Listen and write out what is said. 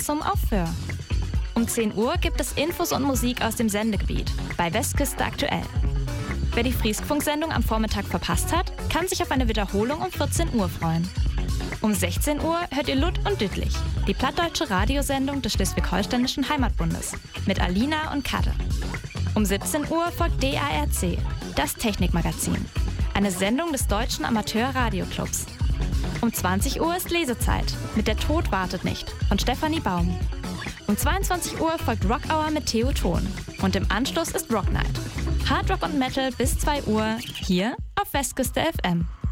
Universum auf Föhr. Um 10 Uhr gibt es Infos und Musik aus dem Sendegebiet bei Westküste aktuell. Wer die Frieskfunk-Sendung am Vormittag verpasst hat, kann sich auf eine Wiederholung um 14 Uhr freuen. Um 16 Uhr hört ihr Lutt und Düttlich, die plattdeutsche Radiosendung des Schleswig-Holsteinischen Heimatbundes mit Alina und Kadde. Um 17 Uhr folgt DARC, das Technikmagazin, eine Sendung des Deutschen Amateur-Radioclubs. Um 20 Uhr ist Lesezeit mit Der Tod wartet nicht von Stefanie Baum. Um 22 Uhr folgt Rock Hour mit Theo Thon und im Anschluss ist Rock Night. Hard Rock und Metal bis 2 Uhr hier auf Westküste FM.